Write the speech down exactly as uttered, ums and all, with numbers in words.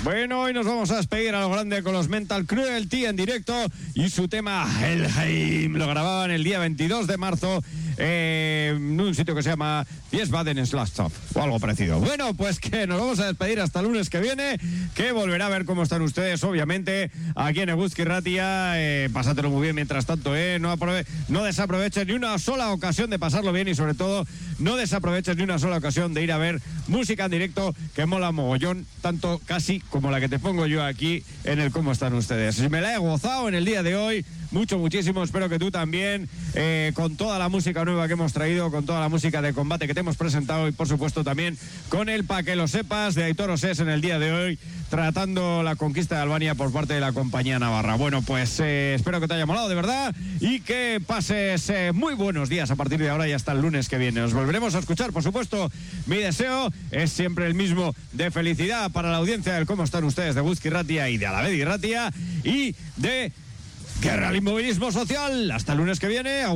Bueno, hoy nos vamos a despedir a lo grande con los Mental Cruelty en directo y su tema Helheim. Lo grababan el día veintidós de marzo eh, en un sitio que se llama Wiesbaden Slashstop o algo parecido. Bueno, pues que nos vamos a despedir hasta el lunes que viene, que volverá a ver cómo están ustedes, obviamente, aquí en Eguzki Ratia. Eh, pásatelo muy bien mientras tanto, eh. No, aprove- no desaproveches ni una sola ocasión de pasarlo bien y sobre todo no desaproveches ni una sola ocasión de ir a ver música en directo, que mola mogollón, tanto casi como la que te pongo yo aquí en el Cómo Están Ustedes. Me la he gozado en el día de hoy, mucho, muchísimo, espero que tú también, eh, con toda la música nueva que hemos traído, con toda la música de combate que te hemos presentado y por supuesto también con el Pa' que lo sepas de Aitor Osés en el día de hoy, tratando la conquista de Albania por parte de la compañía navarra. Bueno, pues eh, espero que te haya molado de verdad y que pases eh, muy buenos días a partir de ahora y hasta el lunes que viene. Nos volveremos a escuchar, por supuesto. Mi deseo es siempre el mismo, de felicidad para la audiencia del Cómo Están Ustedes de Eguzki Ratia y de Alavedi Ratia y de Guerra al Inmovilismo Social. Hasta el lunes que viene.